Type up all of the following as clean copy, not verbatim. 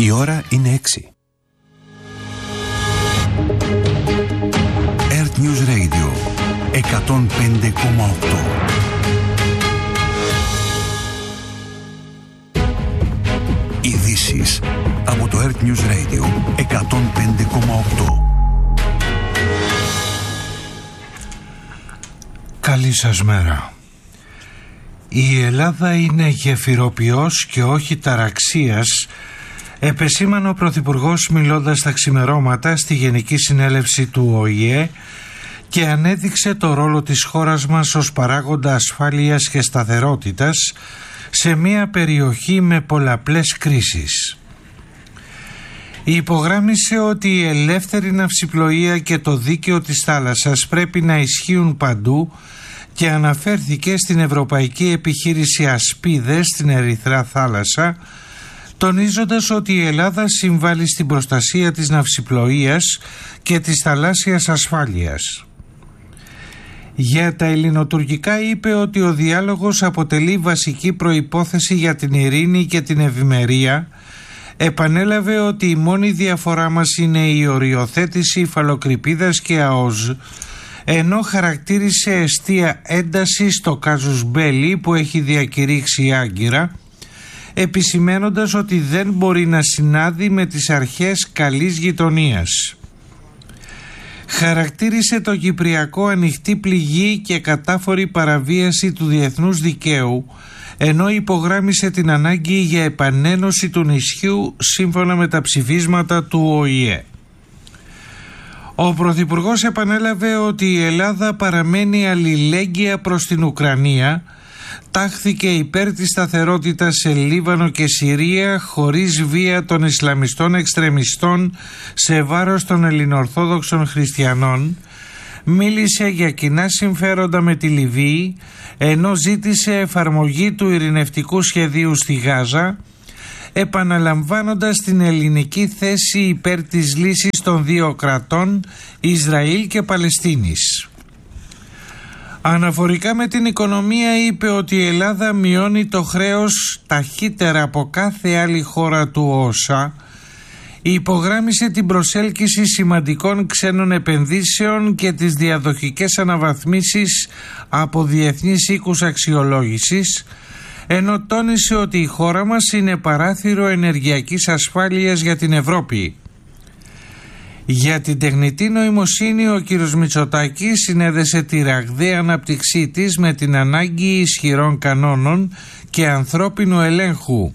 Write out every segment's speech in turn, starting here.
Η ώρα είναι 6. Earth News Radio 105,8. Ειδήσεις από το Earth News Radio 105,8. Καλή σας μέρα. Η Ελλάδα είναι γεφυροποιός και όχι ταραξίας, επεσήμανε ο Πρωθυπουργός μιλώντας τα ξημερώματα στη Γενική Συνέλευση του ΟΗΕ και ανέδειξε το ρόλο της χώρας μας ως παράγοντα ασφάλειας και σταθερότητας σε μια περιοχή με πολλαπλές κρίσεις. Υπογράμμισε ότι η ελεύθερη ναυσιπλοεία και το δίκαιο της θάλασσας πρέπει να ισχύουν παντού και αναφέρθηκε στην ευρωπαϊκή επιχείρηση Ασπίδες στην Ερυθρά Θάλασσα, τονίζοντας ότι η Ελλάδα συμβάλλει στην προστασία της ναυσιπλοείας και της θαλάσσιας ασφάλειας. Για τα ελληνοτουρκικά είπε ότι ο διάλογος αποτελεί βασική προϋπόθεση για την ειρήνη και την ευημερία. Επανέλαβε ότι η μόνη διαφορά μας είναι η οριοθέτηση υφαλοκρηπίδας και ΑΟΖ, ενώ χαρακτήρισε εστία ένταση στο κάζους μπέλι που έχει διακηρύξει η Άγκυρα, επισημένοντας ότι δεν μπορεί να συνάδει με τις αρχές καλής γειτονίας. Χαρακτήρισε το Κυπριακό ανοιχτή πληγή και κατάφορη παραβίαση του διεθνούς δικαίου, ενώ υπογράμμισε την ανάγκη για επανένωση του νησιού σύμφωνα με τα ψηφίσματα του ΟΗΕ. Ο Πρωθυπουργός επανέλαβε ότι η Ελλάδα παραμένει αλληλέγγυα προς την Ουκρανία, τάχθηκε υπέρ της σταθερότητας σε Λίβανο και Συρία χωρίς βία των Ισλαμιστών εξτρεμιστών σε βάρος των ελληνοορθόδοξων χριστιανών, μίλησε για κοινά συμφέροντα με τη Λιβύη, ενώ ζήτησε εφαρμογή του ειρηνευτικού σχεδίου στη Γάζα, επαναλαμβάνοντας την ελληνική θέση υπέρ της λύσης των δύο κρατών Ισραήλ και Παλαιστίνης. Αναφορικά με την οικονομία είπε ότι η Ελλάδα μειώνει το χρέος ταχύτερα από κάθε άλλη χώρα του ΟΣΑ, υπογράμμισε την προσέλκυση σημαντικών ξένων επενδύσεων και τις διαδοχικές αναβαθμίσεις από διεθνείς οίκους αξιολόγησης, ενώ τόνισε ότι η χώρα μας είναι παράθυρο ενεργειακής ασφάλειας για την Ευρώπη. Για την τεχνητή νοημοσύνη ο κ. Μητσοτάκης συνέδεσε τη ραγδαία ανάπτυξή της με την ανάγκη ισχυρών κανόνων και ανθρώπινου ελέγχου.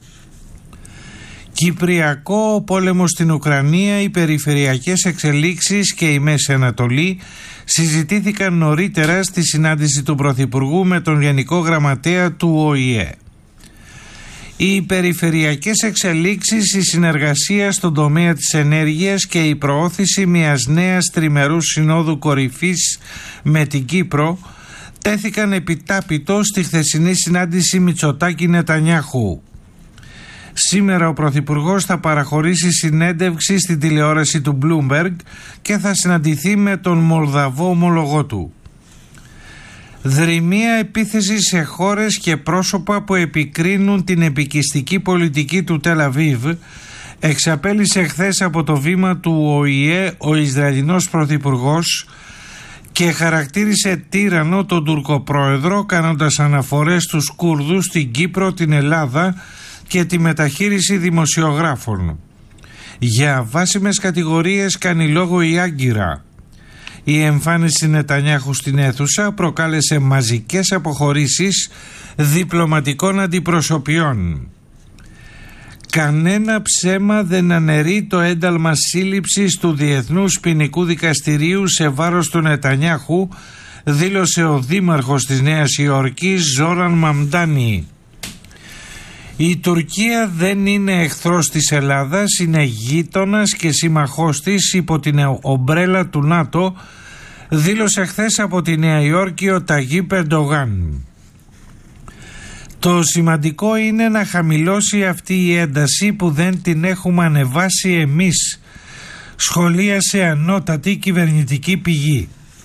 Κυπριακό, ο πόλεμος στην Ουκρανία, οι περιφερειακές εξελίξεις και η Μέση Ανατολή συζητήθηκαν νωρίτερα στη συνάντηση του Πρωθυπουργού με τον Γενικό Γραμματέα του ΟΗΕ. Οι περιφερειακές εξελίξεις, η συνεργασία στον τομέα της ενέργειας και η προώθηση μιας νέας τριμερούς συνόδου κορυφής με την Κύπρο τέθηκαν επιτάπητο στη χθεσινή συνάντηση Μητσοτάκη-Νετανιάχου. Σήμερα ο Πρωθυπουργός θα παραχωρήσει συνέντευξη στην τηλεόραση του Bloomberg και θα συναντηθεί με τον Μολδαβό ομολογό του. Δρυμία επίθεση σε χώρες και πρόσωπα που επικρίνουν την επικιστική πολιτική του Τελ Αβίβ εξαπέλυσε χθες από το βήμα του ΟΗΕ ο Ισραηλινός Πρωθυπουργός και χαρακτήρισε τύραννο τον τουρκοπρόεδρο, κάνοντας αναφορές στους Κούρδους, την Κύπρο, την Ελλάδα και τη μεταχείριση δημοσιογράφων. Για βάσιμες κατηγορίες κάνει λόγο η Άγκυρα. Η εμφάνιση Νετανιάχου στην αίθουσα προκάλεσε μαζικές αποχωρήσεις διπλωματικών αντιπροσωπιών. Κανένα ψέμα δεν αναιρεί το ένταλμα σύλληψης του Διεθνούς Ποινικού Δικαστηρίου σε βάρος του Νετανιάχου, δήλωσε ο δήμαρχος της Νέας Υόρκης Ζόραν Μαμντάνι. Η Τουρκία δεν είναι εχθρός της Ελλάδας, είναι γείτονας και σύμμαχός της υπό την ομπρέλα του ΝΑΤΟ, δήλωσε χθες από τη Νέα Υόρκη ο Ταγίπ Ερντογάν. Το σημαντικό είναι να χαμηλώσει αυτή η ένταση που δεν την έχουμε ανεβάσει εμείς, σχολίασε ανώτατη κυβερνητική πηγή.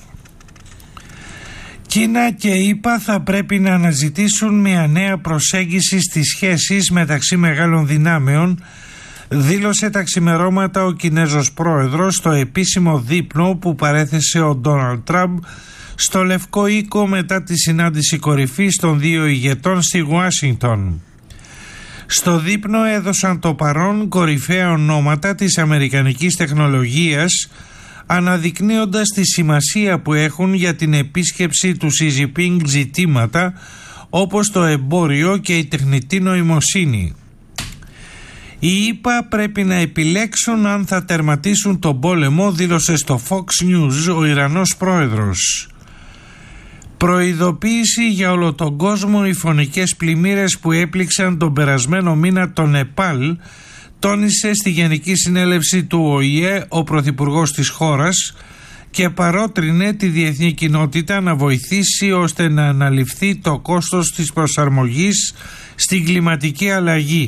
Κίνα και ΗΠΑ θα πρέπει να αναζητήσουν μια νέα προσέγγιση στις σχέσεις μεταξύ μεγάλων δυνάμεων, Δήλωσε τα ξημερώματα ο Κινέζος πρόεδρος στο επίσημο δείπνο που παρέθεσε ο Ντόναλντ Τραμπ στο Λευκό Οίκο μετά τη συνάντηση κορυφής των δύο ηγετών στη Ουάσιγκτον. Στο δείπνο έδωσαν το παρόν κορυφαία ονόματα της αμερικανικής τεχνολογίας, αναδεικνύοντας τη σημασία που έχουν για την επίσκεψη του Xi Jinping ζητήματα όπως το εμπόριο και η τεχνητή νοημοσύνη. Οι ΗΠΑ πρέπει να επιλέξουν αν θα τερματίσουν τον πόλεμο, δήλωσε στο Fox News ο Ιρανός πρόεδρος. Προειδοποίηση για όλο τον κόσμο: οι φωνικές πλημμύρες που έπληξαν τον περασμένο μήνα το Νεπάλ, τόνισε στη Γενική Συνέλευση του ΟΗΕ ο πρωθυπουργός της χώρας και παρότρινε τη διεθνή κοινότητα να βοηθήσει ώστε να αναλυφθεί το κόστος της προσαρμογής στην κλιματική αλλαγή.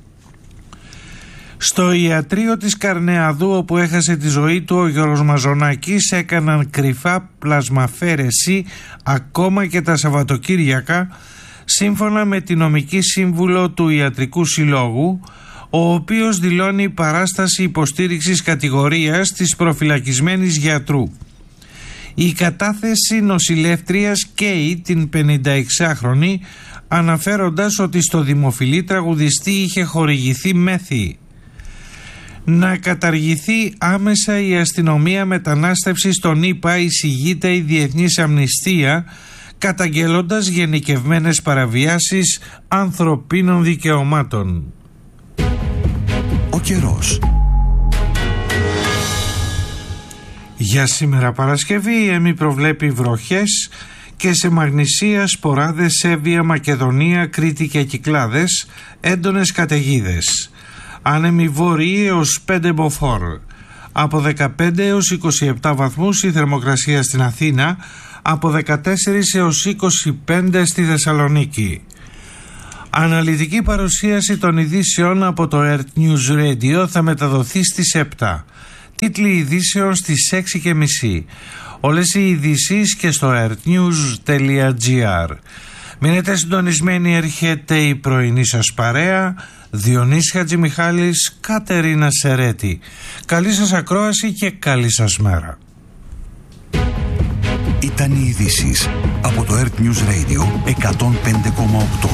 Στο ιατρείο της Καρνεαδού, όπου έχασε τη ζωή του ο Γιώργος Μαζονάκης, έκαναν κρυφά πλασμαφέρεση ακόμα και τα Σαββατοκύριακα, σύμφωνα με τη νομική σύμβουλο του Ιατρικού Συλλόγου, ο οποίος δηλώνει παράσταση υποστήριξης κατηγορίας της προφυλακισμένης γιατρού. Η κατάθεση νοσηλεύτριας καίει την 56χρονη, αναφέροντας ότι στο δημοφιλή τραγουδιστή είχε χορηγηθεί μέθη. Να καταργηθεί άμεσα η αστυνομία μετανάστευσης στον ΗΠΑ, εισηγείται η Διεθνής Αμνηστία, καταγγέλλοντας γενικευμένες παραβιάσεις ανθρωπίνων δικαιωμάτων. Ο καιρός. Για σήμερα Παρασκευή η ΕΜΗ προβλέπει βροχές και σε Μαγνησία, Σποράδες, Εύβοια, Μακεδονία, Κρήτη και Κυκλάδες, έντονες καταιγίδες. Άνεμοι βόρειοι έως 5 μποφόρ. Από 15 έως 27 βαθμούς η θερμοκρασία στην Αθήνα, από 14 έως 25 στη Θεσσαλονίκη. Αναλυτική παρουσίαση των ειδήσεων από το Earth News Radio θα μεταδοθεί στις 7. Τίτλοι ειδήσεων στις 6:30. Όλες οι ειδήσεις και στο earthnews.gr. Μείνετε συντονισμένοι, έρχεται η πρωινή σας παρέα. Διονύσης Χατζημιχάλης, Κατερίνα Σερέτη. Καλή σας ακρόαση και καλή σας μέρα. Ήταν οι ειδήσεις από το Earth News Radio 105,8.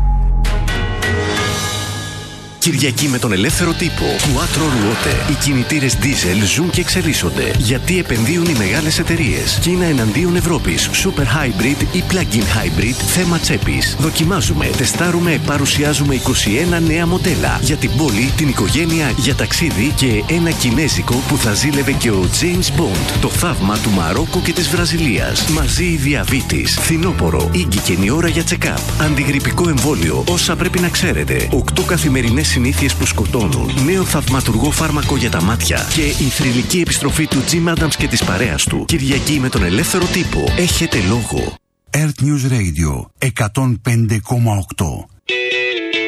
Κυριακή με τον ελεύθερο τύπο. Quattro Ruote. Οι κινητήρες diesel ζουν και εξελίσσονται. Γιατί επενδύουν οι μεγάλες εταιρείες. Κίνα εναντίον Ευρώπης. Super Hybrid ή Plug-in Hybrid. Θέμα τσέπης. Δοκιμάζουμε, τεστάρουμε, παρουσιάζουμε 21 νέα μοντέλα. Για την πόλη, την οικογένεια, για ταξίδι και ένα κινέζικο που θα ζήλευε και ο James Bond. Το θαύμα του Μαρόκο και της Βραζιλίας. Μαζί η διαβήτης. Φθινόπορο. Ήγγικεν η ώρα για check-up. Αντιγρυπικό εμβόλιο. Όσα πρέπει να ξέρετε. 8 καθημερινές συνήθειες που σκοτώνουν. Νέο θαυματουργό φάρμακο για τα μάτια. Και η θρυλική επιστροφή του Jim Adams και της παρέας του. Κυριακή με τον ελεύθερο τύπο. Έχετε λόγο. Earth News Radio 105,8.